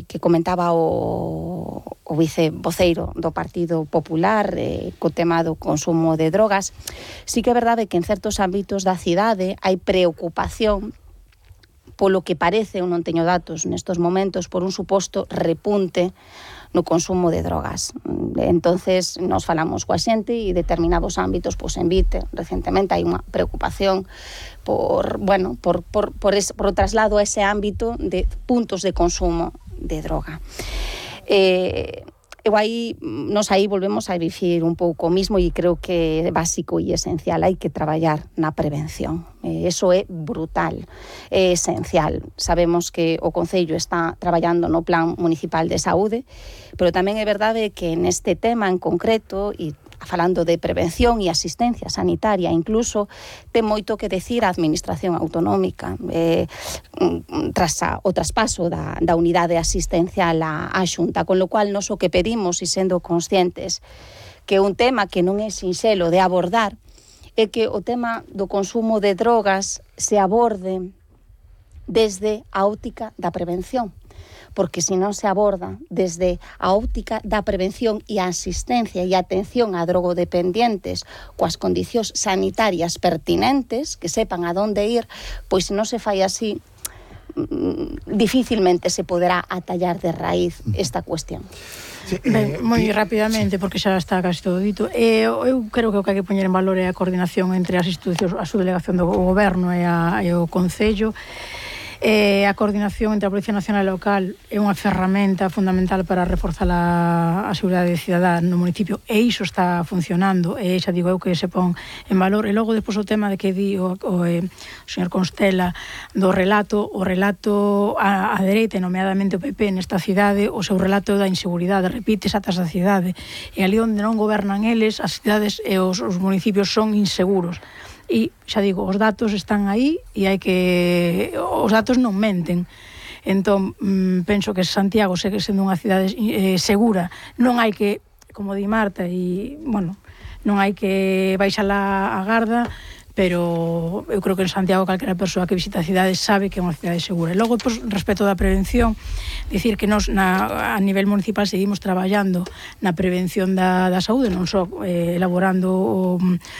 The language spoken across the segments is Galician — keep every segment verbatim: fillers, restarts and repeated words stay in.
que, que comentaba o, o vicevoceiro do Partido Popular eh, co tema do consumo de drogas. Sí que é verdade que en certos ámbitos da cidade hai preocupación polo que parece, eu non teño datos nestos momentos, por un suposto repunte no consumo de drogas. Entonces, nos falamos coa xente e determinados ámbitos, pois en Vite, recentemente hai unha preocupación por, bueno, por, por, por, es, por o traslado a ese ámbito de puntos de consumo de droga. Eh, eu aí, nos aí volvemos a dicir un pouco o mismo e creo que é básico e esencial, hai que traballar na prevención. Eh, eso é brutal, é esencial. Sabemos que o Concello está traballando no Plan Municipal de Saúde, pero tamén é verdade que neste tema en concreto, e falando de prevención e asistencia sanitaria, incluso ten moito que decir a Administración Autonómica eh, tras a, o traspaso da, da unidade asistencial á, á Xunta, con lo cual nos o que pedimos, e sendo conscientes que un tema que non é sinxelo de abordar, é que o tema do consumo de drogas se aborde desde a óptica da prevención, porque se non se aborda desde a óptica da prevención e a asistencia e a atención a drogodependientes coas condicións sanitarias pertinentes, que sepan a donde ir, pois se non se fai así, dificilmente se poderá atallar de raíz esta cuestión. Sí, eh, moi rapidamente, porque xa está casi todo dito. Eh, eu creo que o que hai que poñer en valor é a coordinación entre as institucións, a subdelegación do goberno e, a, e o Concello. Eh, a coordinación entre a Policía Nacional e Local é unha ferramenta fundamental para reforzar a, a seguridade cidadá no municipio, e iso está funcionando, e xa digo eu que se pon en valor. E logo despois o tema de que di o, o, eh, o señor Constela do relato, o relato a, a dereita, nomeadamente o P P nesta cidade, o seu relato da inseguridade, repite xatas da cidade, e ali onde non gobernan eles, as cidades e os, os municipios son inseguros. E xa digo, os datos están aí e hai que... os datos non menten. Entón, mmm, penso que Santiago segue sendo unha cidade eh, segura. Non hai que, como di Marta, e, bueno, non hai que baixar a, a garda, pero eu creo que en Santiago calquera persoa que visita a cidade sabe que é unha cidade segura. E logo, pois, respecto da prevención, dicir que nos na, a nivel municipal seguimos traballando na prevención da, da saúde, non só eh, elaborando o...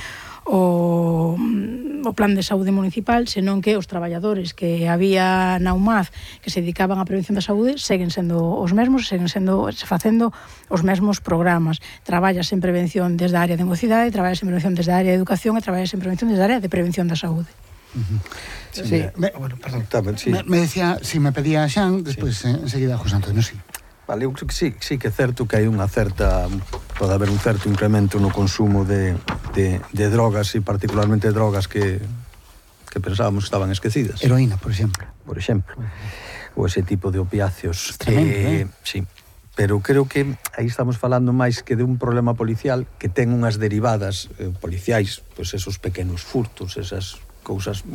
O, o plan de saúde municipal, senón que os traballadores que había na U M A D que se dedicaban á prevención da saúde seguen sendo os mesmos, seguen sendo facendo os mesmos programas. Traballas en prevención desde a área de mocidade, traballas en prevención desde a área de educación e traballas en prevención desde a área de prevención da saúde. Uh-huh. Sí, sí. Me, bueno, perdón. Tamén, sí. Me, me decía, si me pedía Xan, despois sí. enseguida José Antonio, sí. Vale, eu creo que sí, sí que é certo que hai unha certa, pode haber un certo incremento no consumo de, de, de drogas, e particularmente drogas que, que pensábamos que estaban esquecidas. Heroína, por exemplo. Por exemplo. Uh-huh. Ou ese tipo de opiáceos. Tremendo, eh? Sí, pero creo que aí estamos falando máis que de un problema policial que ten unhas derivadas eh, policiais, pois esos pequenos furtos, esas cousas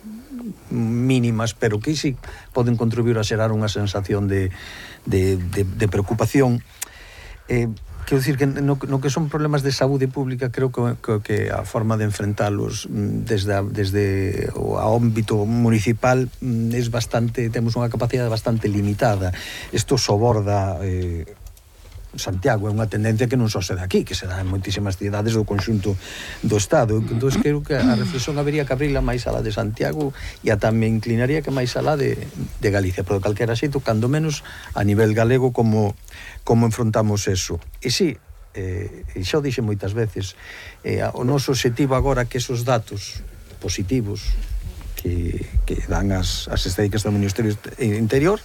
mínimas, pero que sí poden contribuir a xerar unha sensación de, de, de, de preocupación. Eh, quero dicir que no, no que son problemas de saúde pública, creo que, que, que a forma de enfrentalos desde, a, desde o ámbito municipal é bastante, temos unha capacidade bastante limitada. Isto soborda eh, Santiago, é unha tendencia que non só se dá aquí, que se dá en moitísimas cidades do conxunto do Estado. Entón, creo que a reflexión habería que abrila máis alá de Santiago e ata me inclinaría que máis alá de, de Galicia, pero de calquera xeito, cando menos a nivel galego, como, como enfrontamos eso. E sí, eh, e xa o dixe moitas veces, eh, o noso objetivo agora que esos datos positivos que, que dan as, as estadísticas do Ministerio Interior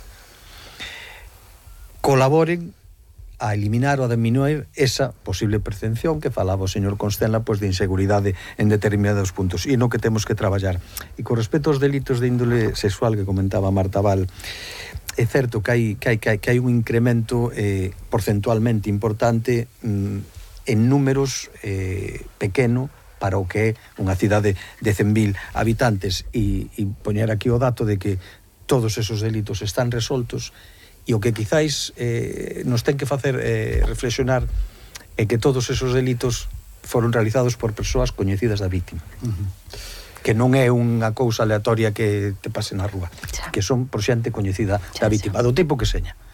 colaboren a eliminar ou a diminuir esa posible percepción que falaba o señor Constela, pois, de inseguridade en determinados puntos, e no que temos que traballar. E con respecto aos delitos de índole sexual que comentaba Marta Val, é certo que hai, que hai, que hai, que hai un incremento eh, porcentualmente importante mm, en números eh, pequeno para o que é unha cidade de cen mil habitantes, e, e poñer aquí o dato de que todos esos delitos están resoltos. E o que quizáis eh, nos ten que facer eh, reflexionar é que todos esos delitos foron realizados por persoas coñecidas da vítima. Uh-huh. Que non é unha cousa aleatoria que te pase na rúa, que son por xente coñecida da vítima, do tipo que seña.